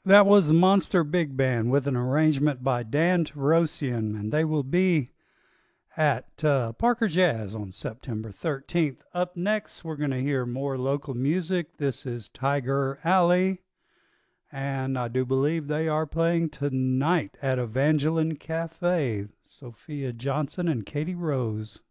That was the Monster Big Band with an arrangement by Dan Tarosian, and they will be at Parker Jazz on September 13th. Up next, we're going to hear more local music. This is Tiger Alley, and I do believe they are playing tonight at Evangeline Cafe. Sophia Johnson and Katie Rose.